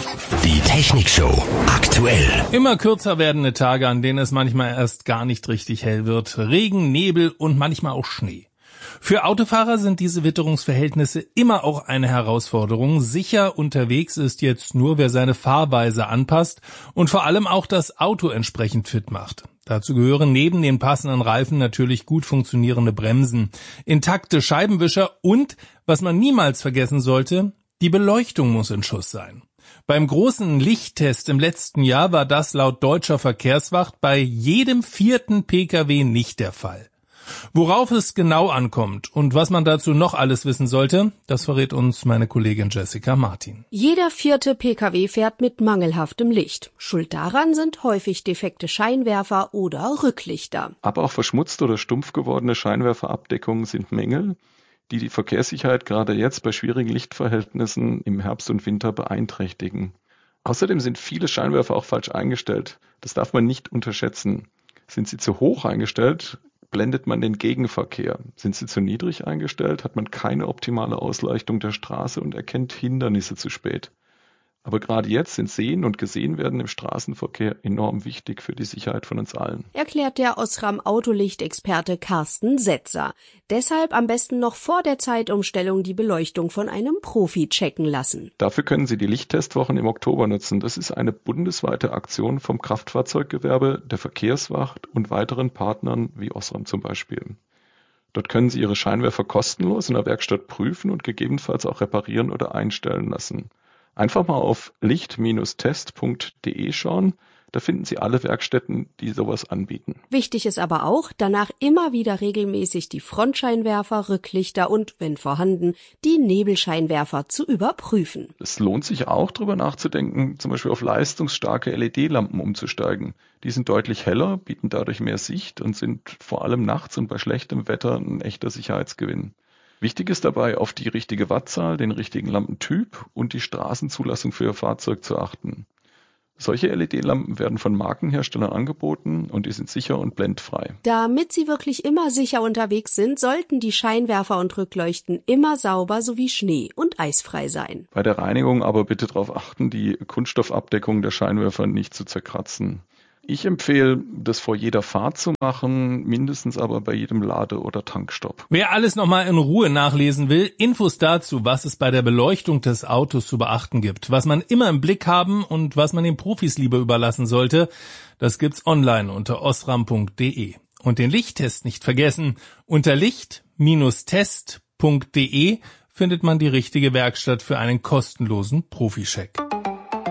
Die Technikshow aktuell. Immer kürzer werdende Tage, an denen es manchmal erst gar nicht richtig hell wird. Regen, Nebel und manchmal auch Schnee. Für Autofahrer sind diese Witterungsverhältnisse immer auch eine Herausforderung. Sicher unterwegs ist jetzt nur, wer seine Fahrweise anpasst und vor allem auch das Auto entsprechend fit macht. Dazu gehören neben den passenden Reifen natürlich gut funktionierende Bremsen, intakte Scheibenwischer und, was man niemals vergessen sollte, die Beleuchtung muss in Schuss sein. Beim großen Lichttest im letzten Jahr war das laut Deutscher Verkehrswacht bei jedem 4. Pkw nicht der Fall. Worauf es genau ankommt und was man dazu noch alles wissen sollte, das verrät uns meine Kollegin Jessica Martin. Jeder 4. Pkw fährt mit mangelhaftem Licht. Schuld daran sind häufig defekte Scheinwerfer oder Rücklichter. Aber auch verschmutzt oder stumpf gewordene Scheinwerferabdeckungen sind Mängel, die die Verkehrssicherheit gerade jetzt bei schwierigen Lichtverhältnissen im Herbst und Winter beeinträchtigen. Außerdem sind viele Scheinwerfer auch falsch eingestellt. Das darf man nicht unterschätzen. Sind sie zu hoch eingestellt, blendet man den Gegenverkehr. Sind sie zu niedrig eingestellt, hat man keine optimale Ausleuchtung der Straße und erkennt Hindernisse zu spät. Aber gerade jetzt sind Sehen und Gesehenwerden im Straßenverkehr enorm wichtig für die Sicherheit von uns allen. Erklärt der Osram Autolichtexperte Carsten Setzer. Deshalb am besten noch vor der Zeitumstellung die Beleuchtung von einem Profi checken lassen. Dafür können Sie die Lichttestwochen im Oktober nutzen. Das ist eine bundesweite Aktion vom Kraftfahrzeuggewerbe, der Verkehrswacht und weiteren Partnern wie Osram zum Beispiel. Dort können Sie Ihre Scheinwerfer kostenlos in der Werkstatt prüfen und gegebenenfalls auch reparieren oder einstellen lassen. Einfach mal auf licht-test.de schauen, da finden Sie alle Werkstätten, die sowas anbieten. Wichtig ist aber auch, danach immer wieder regelmäßig die Frontscheinwerfer, Rücklichter und, wenn vorhanden, die Nebelscheinwerfer zu überprüfen. Es lohnt sich auch, darüber nachzudenken, zum Beispiel auf leistungsstarke LED-Lampen umzusteigen. Die sind deutlich heller, bieten dadurch mehr Sicht und sind vor allem nachts und bei schlechtem Wetter ein echter Sicherheitsgewinn. Wichtig ist dabei, auf die richtige Wattzahl, den richtigen Lampentyp und die Straßenzulassung für Ihr Fahrzeug zu achten. Solche LED-Lampen werden von Markenherstellern angeboten und die sind sicher und blendfrei. Damit Sie wirklich immer sicher unterwegs sind, sollten die Scheinwerfer und Rückleuchten immer sauber sowie schnee- und eisfrei sein. Bei der Reinigung aber bitte darauf achten, die Kunststoffabdeckung der Scheinwerfer nicht zu zerkratzen. Ich empfehle, das vor jeder Fahrt zu machen, mindestens aber bei jedem Lade- oder Tankstopp. Wer alles nochmal in Ruhe nachlesen will, Infos dazu, was es bei der Beleuchtung des Autos zu beachten gibt, was man immer im Blick haben und was man den Profis lieber überlassen sollte, das gibt's online unter osram.de. Und den Lichttest nicht vergessen, unter licht-test.de findet man die richtige Werkstatt für einen kostenlosen Proficheck.